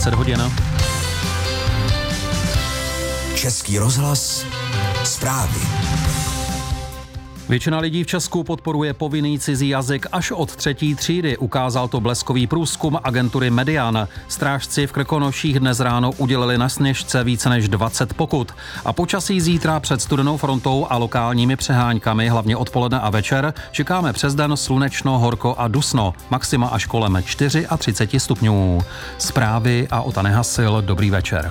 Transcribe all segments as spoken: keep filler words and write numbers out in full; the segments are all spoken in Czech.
dvacet hodin. Český rozhlas, zprávy. Většina lidí v Česku podporuje povinný cizí jazyk až od třetí třídy, ukázal to bleskový průzkum agentury Median. Strážci v Krkonoších dnes ráno udělili na Sněžce více než dvacet pokut. A počasí zítra před studenou frontou a lokálními přeháňkami, hlavně odpoledne a večer, čekáme přes den slunečno, horko a dusno. Maxima až kolem třicet čtyři stupňů. Zprávy a Ota Nehasil, dobrý večer.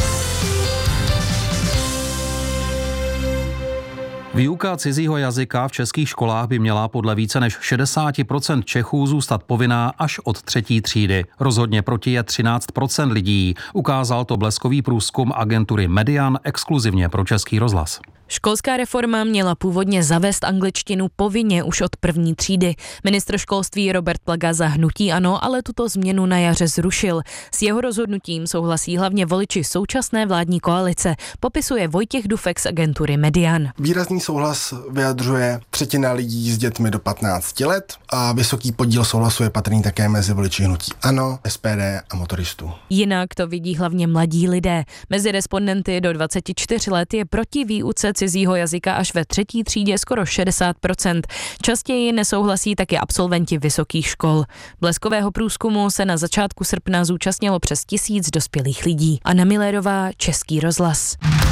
Výuka cizího jazyka v českých školách by měla podle více než šedesát procent Čechů zůstat povinná až od třetí třídy. Rozhodně proti je třináct procent lidí. Ukázal to bleskový průzkum agentury Median exkluzivně pro Český rozhlas. Školská reforma měla původně zavést angličtinu povinně už od první třídy. Ministr školství Robert Plaga za hnutí ANO ale tuto změnu na jaře zrušil. S jeho rozhodnutím souhlasí hlavně voliči současné vládní koalice, popisuje Vojtěch Dufek z agentury Median. Výrazný souhlas vyjadřuje třetina lidí s dětmi do patnácti let a vysoký podíl souhlasu je patrný také mezi voliči hnutí ANO, S P D a motoristů. Jinak to vidí hlavně mladí lidé. Mezi respondenty do dvaceti čtyř let je proti výuce cizího jazyka až ve třetí třídě skoro šedesát procent. Častěji nesouhlasí taky absolventi vysokých škol. Bleskového průzkumu se na začátku srpna zúčastnilo přes tisíc dospělých lidí. Anna Millerová, Český rozhlas.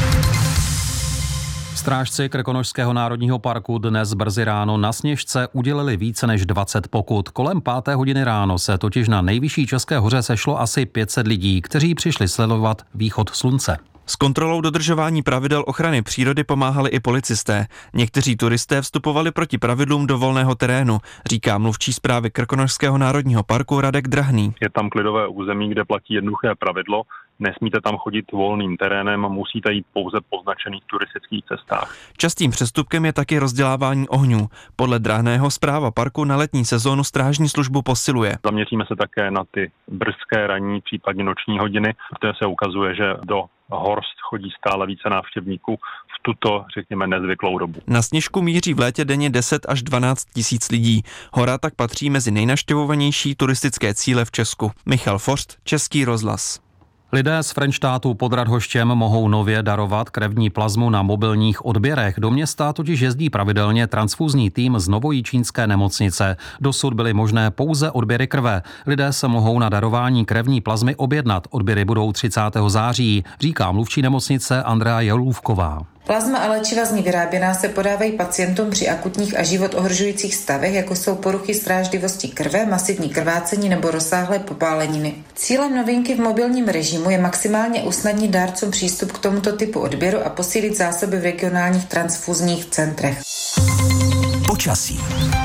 Strážci Krkonošského národního parku dnes brzy ráno na Sněžce udělili více než dvacet pokut. Kolem páté hodiny ráno se totiž na nejvyšší České hoře sešlo asi pět set lidí, kteří přišli sledovat východ slunce. S kontrolou dodržování pravidel ochrany přírody pomáhali i policisté. Někteří turisté vstupovali proti pravidlům do volného terénu, říká mluvčí správy Krkonošského národního parku Radek Drahný. Je tam klidové území, kde platí jednoduché pravidlo. Nesmíte tam chodit volným terénem, musíte jít pouze po značených turistických cestách. Častým přestupkem je taky rozdělávání ohňů. Podle Drahného správa parku na letní sezónu strážní službu posiluje. Zaměříme se také na ty brzké ranní, případně noční hodiny, protože se ukazuje, že do Horst chodí stále více návštěvníků v tuto, řekněme, nezvyklou dobu. Na Sněžku míří v létě denně deset až dvanáct tisíc lidí. Hora tak patří mezi nejnavštěvovanější turistické cíle v Česku. Michal Forst, Český rozhlas. Lidé z Frenštátu pod Radhoštěm mohou nově darovat krevní plazmu na mobilních odběrech. Do města totiž jezdí pravidelně transfúzní tým z Novojičínské nemocnice. Dosud byly možné pouze odběry krve. Lidé se mohou na darování krevní plazmy objednat. Odběry budou třicátého září, říká mluvčí nemocnice Andrea Jelůvková. Plazma a léčiva z ní vyráběná se podávají pacientům při akutních a život ohrožujících stavech, jako jsou poruchy strážlivosti krve, masivní krvácení nebo rozsáhlé popáleniny. Cílem novinky v mobilním režimu je maximálně usnadnit dárcům přístup k tomuto typu odběru a posílit zásoby v regionálních transfúzních centrech. Počasí.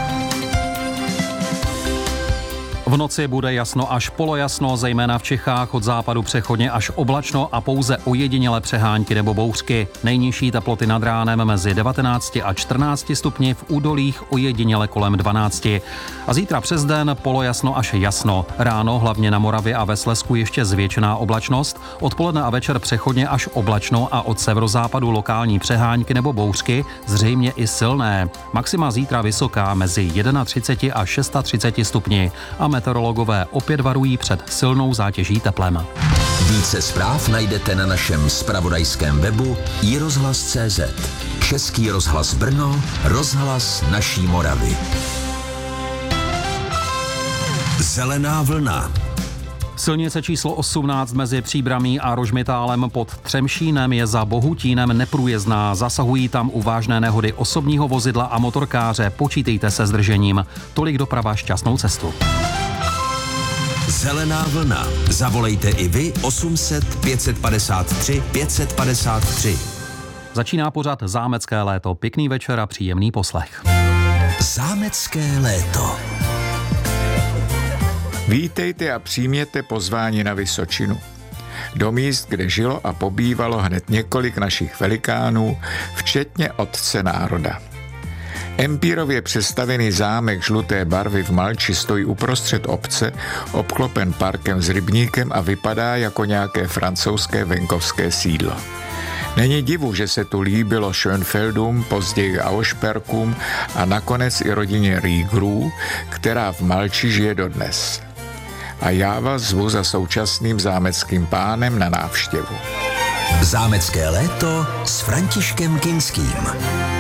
V noci bude jasno až polojasno, zejména v Čechách, od západu přechodně až oblačno a pouze ojedinělé přehánky nebo bouřky. Nejnižší teploty nad ránem mezi devatenácti a čtrnácti stupni, v údolích ojediněle kolem dvanácti. A zítra přes den polojasno až jasno. Ráno hlavně na Moravě a ve Slezsku ještě zvětšená oblačnost, odpoledne a večer přechodně až oblačno a od severozápadu lokální přehánky nebo bouřky, zřejmě i silné. Maxima zítra vysoká mezi třiceti jedním a třiceti šesti stupni a meteorologové opět varují před silnou zátěží teplem. Více zpráv najdete na našem zpravodajském webu i rozhlas tečka cé zet. Český rozhlas Brno, rozhlas naší Moravy. Zelená vlna. Silnice číslo osmnáct mezi Příbramí a Rožmitálem pod Třemšínem je za Bohutínem neprůjezdná. Zasahují tam u vážné nehody osobního vozidla a motorkáře. Počítejte se zdržením. Tolik doprava, šťastnou cestu. Zelená vlna. Zavolejte i vy osm set pět set padesát tři pět set padesát tři. Začíná pořad Zámecké léto. Pěkný večer a příjemný poslech. Zámecké léto. Vítejte a přijměte pozvání na Vysočinu. Do míst, kde žilo a pobývalo hned několik našich velikánů, včetně otce národa. Empírově přestavěný zámek žluté barvy v Malči stojí uprostřed obce, obklopen parkem s rybníkem a vypadá jako nějaké francouzské venkovské sídlo. Není divu, že se tu líbilo Schönfeldům, později Auersperkům a nakonec i rodině Riegerů, která v Malči žije dodnes. a já vás zvu za současným zámeckým pánem na návštěvu. Zámecké léto s Františkem Kinským.